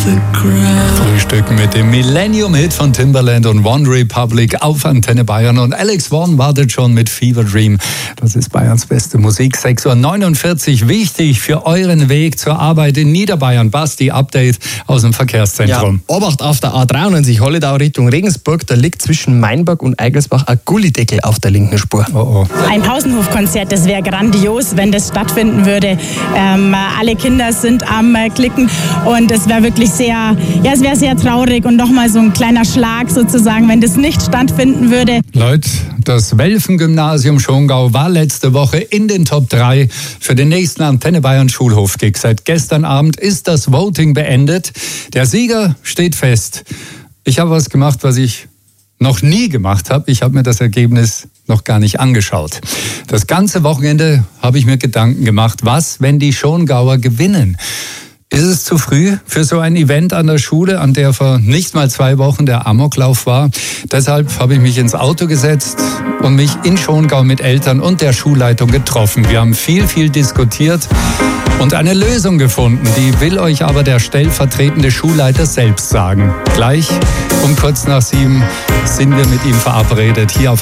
Frühstücken mit dem Millennium-Hit von Timbaland und One Republic auf Antenne Bayern. Und Alex Vaughn wartet schon mit Fever Dream. Das ist Bayerns beste Musik. 6:49 Uhr. Wichtig für euren Weg zur Arbeit in Niederbayern. Basti, Update aus dem Verkehrszentrum. Ja, Obacht auf der A93 Holledau Richtung Regensburg. Da liegt zwischen Mainburg und Eigelsbach ein Gullideckel auf der linken Spur. Oh. Ein Pausenhofkonzert, das wäre grandios, wenn das stattfinden würde. Alle Kinder sind am Klicken und es wäre wirklich es wäre sehr traurig und nochmal so ein kleiner Schlag sozusagen, wenn das nicht stattfinden würde. Leute, das Welfen-Gymnasium Schongau war letzte Woche in den Top 3 für den nächsten Antenne Bayern Schulhof-Gig. Seit gestern Abend ist das Voting beendet. Der Sieger steht fest. Ich habe was gemacht, was ich noch nie gemacht habe. Ich habe mir das Ergebnis noch gar nicht angeschaut. Das ganze Wochenende habe ich mir Gedanken gemacht, was, wenn die Schongauer gewinnen? Ist es zu früh für so ein Event an der Schule, an der vor nicht mal 2 Wochen der Amoklauf war? Deshalb habe ich mich ins Auto gesetzt und mich in Schongau mit Eltern und der Schulleitung getroffen. Wir haben viel diskutiert und eine Lösung gefunden. Die will euch aber der stellvertretende Schulleiter selbst sagen. Gleich um kurz nach 7 sind wir mit ihm verabredet hier auf